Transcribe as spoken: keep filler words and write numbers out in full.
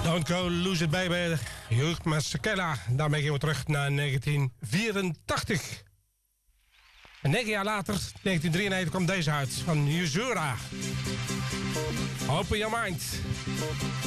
Don't Go Lose It Baby, Hugh Masekela. Daarmee gaan we terug naar negentien vierentachtig. En negen jaar later, negentien drieënnegentig, kwam deze uit van Uzura. Open Your Mind.